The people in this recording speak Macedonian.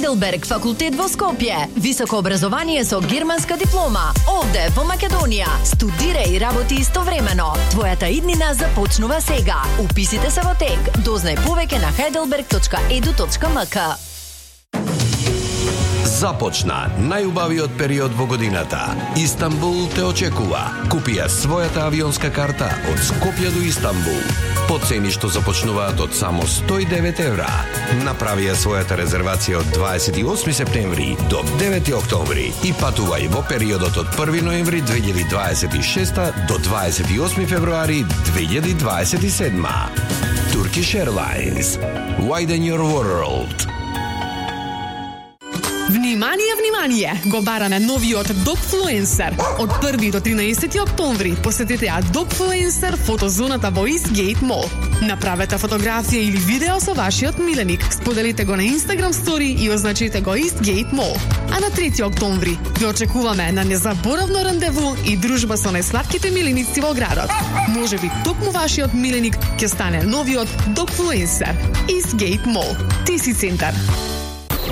Heidelberg факултет во Скопје. Високо образование со германска диплома. Овде во Македонија. Студирај и работи истовремено. Твојата иднина започнува сега. Уписите се во тек. Дознај повеќе на heidelberg.edu.mk. Започна најубавиот период во годината. Истанбул те очекува. Купи ја својата авионска карта од Скопје до Истанбул. По цени што започнуваат од само 109 евра. Направи ја својата резервација од 28 септември до 9 октомври и патувај во периодот од 1 ноември 2026 до 28 февруари 2027. Turkish Airlines. Widen your world. Внимание, внимание! Го бараме новиот Dogfluencer. Од 1 до 13 октомври посетете ја Dogfluencer фотозоната во Eastgate Mall. Направете фотографија или видео со вашиот миленик, споделите го на Instagram Story и означете го Eastgate Mall. А на 3 октомври ве очекуваме на незаборавно рандеву и дружба со најслатките миленици во градот. Може би токму вашиот миленик ќе стане новиот Dogfluencer. Eastgate Mall. Ти си центар.